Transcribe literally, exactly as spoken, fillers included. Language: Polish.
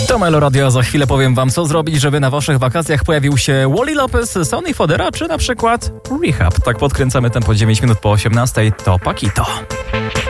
To Melo Radio, za chwilę powiem wam, co zrobić, żeby na waszych wakacjach pojawił się Wally Lopez, Sonny Fodera, czy na przykład Rehab. Tak podkręcamy tempo dziewięć minut po osiemnastej, to Paquito.